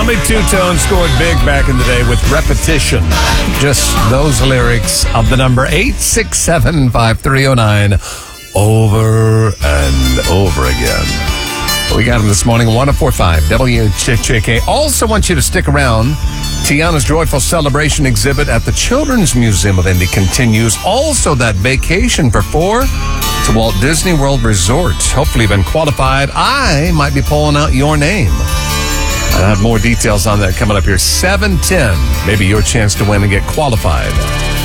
Tommy Two-Tone scored big back in the day with Repetition. Just those lyrics of the number 867-5309 over and over again. We got him this morning, 104.5 WJJK. Also want you to stick around. Tiana's Joyful Celebration exhibit at the Children's Museum of Indy continues. Also, that vacation for four to Walt Disney World Resort. Hopefully you've been qualified. I might be pulling out your name. I have more details on that coming up here. 7:10. Maybe your chance to win and get qualified.